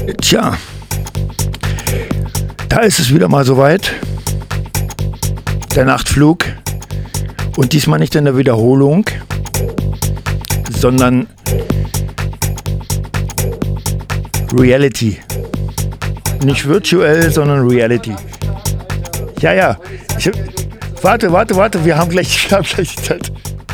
Tja, da ist es wieder mal soweit. Der Nachtflug. Und diesmal nicht in der Wiederholung, sondern Reality. Nicht virtuell, sondern Reality. Ja. Warte, wir haben gleich die Zeit.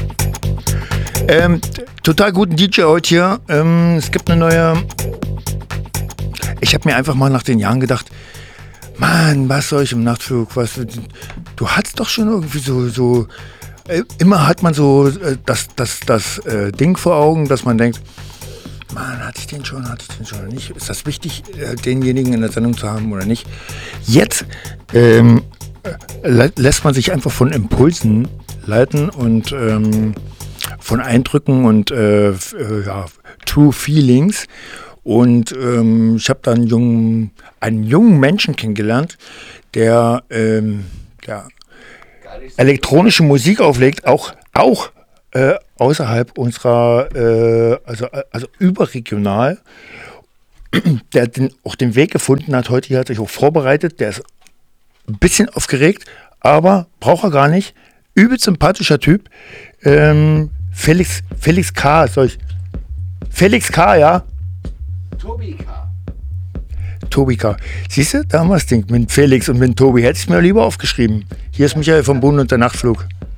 Total guten DJ heute hier. Es gibt eine neue... Ich habe mir einfach mal nach den Jahren gedacht, Mann, was soll ich im Nachtflug? Du hattest doch schon irgendwie so immer hat man so das Ding vor Augen, dass man denkt, Mann, hatte ich den schon oder nicht? Ist das wichtig, denjenigen in der Sendung zu haben oder nicht? Jetzt lässt man sich einfach von Impulsen leiten und von Eindrücken und True Feelings. Und ich habe da einen jungen Menschen kennengelernt, der elektronische Musik auflegt, auch außerhalb unserer, also überregional, der auch den Weg gefunden hat. Heute hier hat sich auch vorbereitet, der ist ein bisschen aufgeregt, aber braucht er gar nicht. Übelst sympathischer Typ. Felix K. Felix K., ja? Tobi K. Siehst du, da haben wir das Ding mit Felix und mit Tobi. Hätte ich es mir lieber aufgeschrieben. Hier ist Michael vom Bund und der Nachtflug.